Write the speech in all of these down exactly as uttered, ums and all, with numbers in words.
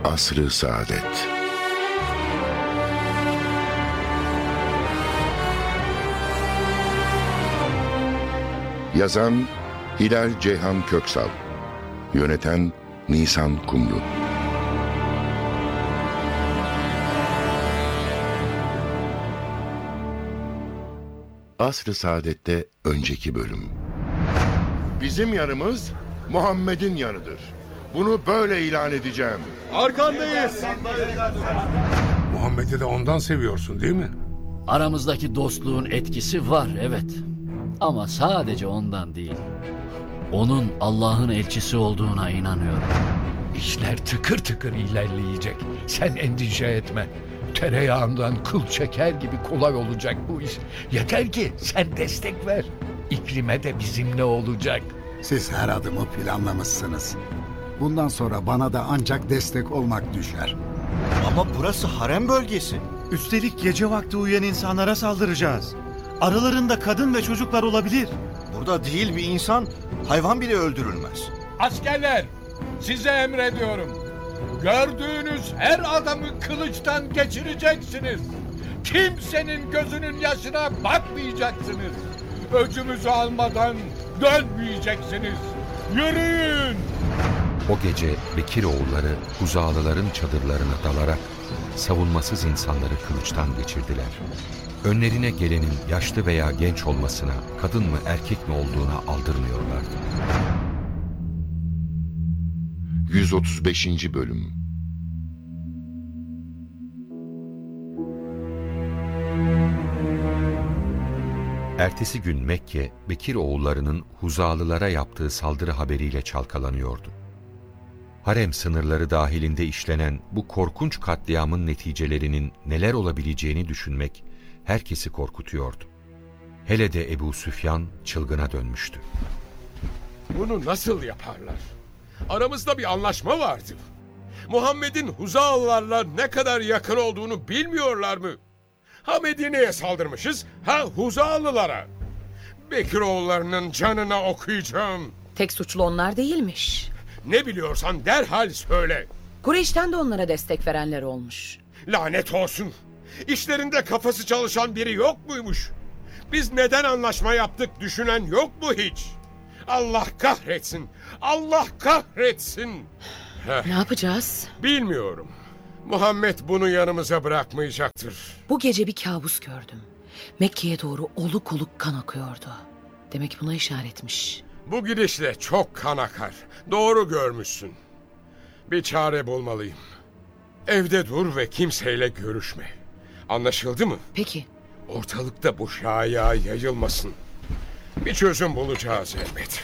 Asr-ı Saadet. Yazan Hilal Ceyhan Köksal. Yöneten Nisan Kumru. Asr-ı Saadet'te önceki bölüm. Bizim yanımız Muhammed'in yanıdır. Bunu böyle ilan edeceğim. Arkandayız. Muhammed'i de ondan seviyorsun değil mi? Aramızdaki dostluğun etkisi var, evet. Ama sadece ondan değil. Onun Allah'ın elçisi olduğuna inanıyorum. İşler tıkır tıkır ilerleyecek. Sen endişe etme. Tereyağından kıl çeker gibi kolay olacak bu iş. Yeter ki sen destek ver. İklime de bizimle olacak. Siz her adımı planlamışsınız. Bundan sonra bana da ancak destek olmak düşer. Ama burası harem bölgesi. Üstelik gece vakti uyuyan insanlara saldıracağız. Aralarında kadın ve çocuklar olabilir. Burada değil bir insan, hayvan bile öldürülmez. Askerler, size emrediyorum. Gördüğünüz her adamı kılıçtan geçireceksiniz. Kimsenin gözünün yaşına bakmayacaksınız. Öcümüzü almadan dönmeyeceksiniz. Yürüyün! O gece Bekiroğulları Huzalıların çadırlarına dalarak savunmasız insanları kılıçtan geçirdiler. Önlerine gelenin yaşlı veya genç olmasına, kadın mı erkek mi olduğuna aldırmıyorlardı. yüz otuz beşinci bölüm. Ertesi gün Mekke, Bekiroğullarının Huzalılara yaptığı saldırı haberiyle çalkalanıyordu. Harem sınırları dahilinde işlenen bu korkunç katliamın neticelerinin neler olabileceğini düşünmek herkesi korkutuyordu. Hele de Ebu Süfyan çılgına dönmüştü. Bunu nasıl yaparlar? Aramızda bir anlaşma vardı. Muhammed'in Huzalılarla ne kadar yakın olduğunu bilmiyorlar mı? Ha Medine'ye saldırmışız, ha Huzalılara. Bekiroğullarının canına okuyacağım. Tek suçlu onlar değilmiş. Ne biliyorsan derhal söyle. Kureyş'ten de onlara destek verenler olmuş. Lanet olsun. İşlerinde kafası çalışan biri yok muymuş? Biz neden anlaşma yaptık düşünen yok mu hiç? Allah kahretsin. Allah kahretsin. Ne yapacağız? Bilmiyorum. Muhammed bunu yanımıza bırakmayacaktır. Bu gece bir kabus gördüm. Mekke'ye doğru oluk oluk kan akıyordu. Demek buna işaretmiş. Bu gidişle çok kan akar. Doğru görmüşsün. Bir çare bulmalıyım. Evde dur ve kimseyle görüşme. Anlaşıldı mı? Peki. Ortalıkta bu şaya yayılmasın. Bir çözüm bulacağız elbet.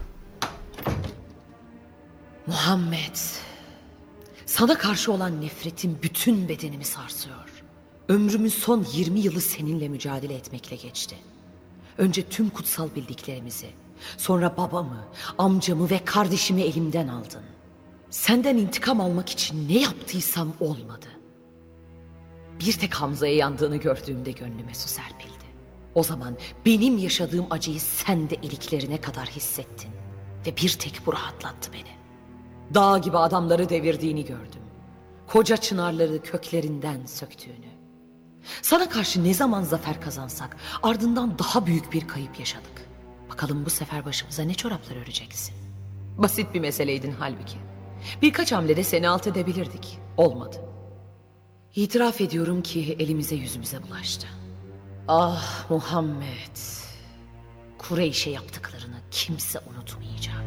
Muhammed, sana karşı olan nefretim bütün bedenimi sarsıyor. Ömrümün son yirmi yılı seninle mücadele etmekle geçti. Önce tüm kutsal bildiklerimizi, sonra babamı, amcamı ve kardeşimi elimden aldın. Senden intikam almak için ne yaptıysam olmadı. Bir tek Hamza'ya yandığını gördüğümde gönlüme su serpildi. O zaman benim yaşadığım acıyı sen de iliklerine kadar hissettin. Ve bir tek bu rahatlattı beni. Dağ gibi adamları devirdiğini gördüm. Koca çınarları köklerinden söktüğünü. Sana karşı ne zaman zafer kazansak ardından daha büyük bir kayıp yaşadık. Bakalım bu sefer başımıza ne çoraplar öreceksin. Basit bir meseleydin halbuki. Birkaç hamlede seni alt edebilirdik. Olmadı. İtiraf ediyorum ki elimize yüzümüze bulaştı. Ah Muhammed, Kureyş'e yaptıklarını kimse unutmayacak.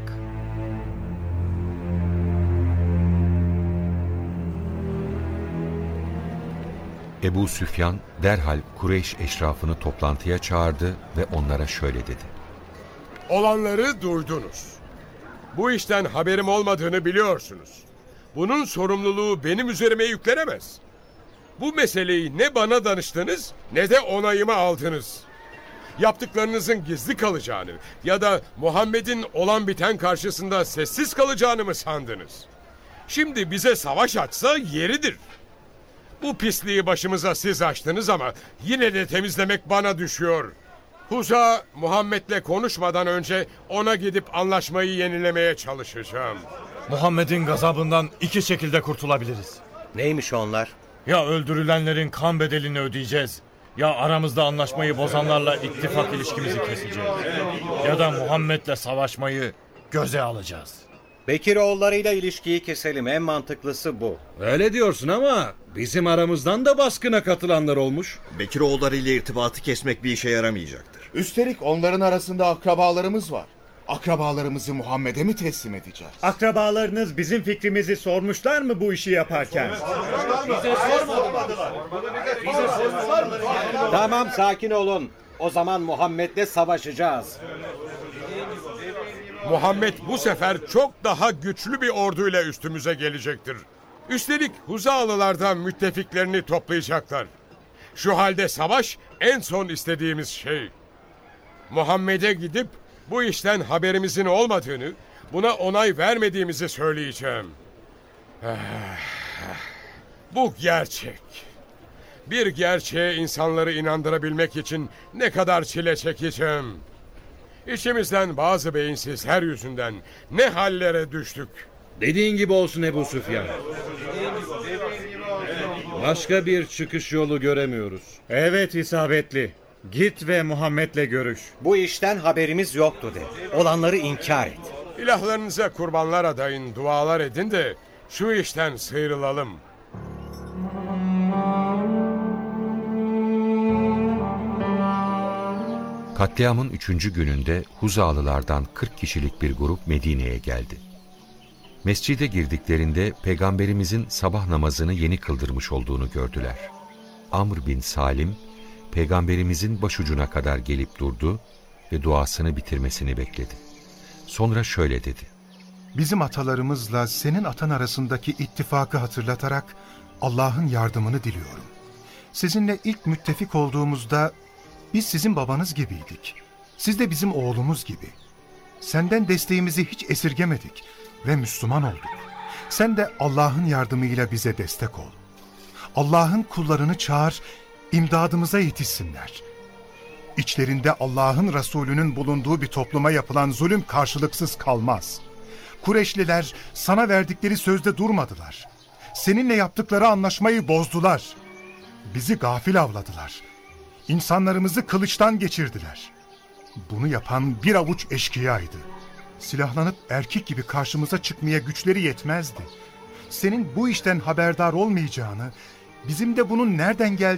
Ebu Süfyan derhal Kureyş eşrafını toplantıya çağırdı ve onlara şöyle dedi. Olanları duydunuz. Bu işten haberim olmadığını biliyorsunuz. Bunun sorumluluğu benim üzerime yüklenemez. Bu meseleyi ne bana danıştınız ne de onayımı aldınız. Yaptıklarınızın gizli kalacağını ya da Muhammed'in olan biten karşısında sessiz kalacağını mı sandınız? Şimdi bize savaş açsa yeridir. Bu pisliği başımıza siz açtınız ama yine de temizlemek bana düşüyor. Huza Muhammed'le konuşmadan önce ona gidip anlaşmayı yenilemeye çalışacağım. Muhammed'in gazabından iki şekilde kurtulabiliriz. Neymiş onlar? Ya öldürülenlerin kan bedelini ödeyeceğiz, ya aramızda anlaşmayı bozanlarla ittifak ilişkimizi keseceğiz. Ya da Muhammed'le savaşmayı göze alacağız. Bekiroğullarıyla ilişkiyi keselim. En mantıklısı bu. Öyle diyorsun ama bizim aramızdan da baskına katılanlar olmuş. Bekiroğulları ile irtibatı kesmek bir işe yaramayacaktır. Üstelik onların arasında akrabalarımız var. Akrabalarımızı Muhammed'e mi teslim edeceğiz? Akrabalarınız bizim fikrimizi sormuşlar mı bu işi yaparken? Bize sormadılar. Tamam, sakin olun. O zaman Muhammed'le savaşacağız. Muhammed bu sefer çok daha güçlü bir orduyla üstümüze gelecektir. Üstelik Huzalılardan müttefiklerini toplayacaklar. Şu halde savaş en son istediğimiz şey. Muhammed'e gidip bu işten haberimizin olmadığını, buna onay vermediğimizi söyleyeceğim. Bu gerçek. Bir gerçeğe insanları inandırabilmek için ne kadar çile çekeceğim. İçimizden bazı beyinsizler yüzünden ne hallere düştük. Dediğin gibi olsun Ebu Süfyan. Başka bir çıkış yolu göremiyoruz. Evet isabetli. Git ve Muhammed'le görüş. Bu işten haberimiz yoktu de. Olanları inkar et. İlahlarınıza kurbanlar adayın, dualar edin de şu işten sıyrılalım. Katliamın üçüncü gününde Huzalılardan kırk kişilik bir grup Medine'ye geldi. Mescide girdiklerinde Peygamberimizin sabah namazını yeni kıldırmış olduğunu gördüler. Amr bin Salim, Peygamberimizin başucuna kadar gelip durdu ve duasını bitirmesini bekledi. Sonra şöyle dedi: Bizim atalarımızla senin atan arasındaki ittifakı hatırlatarak Allah'ın yardımını diliyorum. Sizinle ilk müttefik olduğumuzda biz sizin babanız gibiydik. Siz de bizim oğlumuz gibi. Senden desteğimizi hiç esirgemedik ve Müslüman olduk. Sen de Allah'ın yardımıyla bize destek ol. Allah'ın kullarını çağır, imdadımıza yetişsinler. İçlerinde Allah'ın Resulü'nün bulunduğu bir topluma yapılan zulüm karşılıksız kalmaz. Kureyşliler sana verdikleri sözde durmadılar. Seninle yaptıkları anlaşmayı bozdular. Bizi gafil avladılar. İnsanlarımızı kılıçtan geçirdiler. Bunu yapan bir avuç eşkıyaydı. Silahlanıp erkek gibi karşımıza çıkmaya güçleri yetmezdi. Senin bu işten haberdar olmayacağını, bizim de bunun nereden geldiğini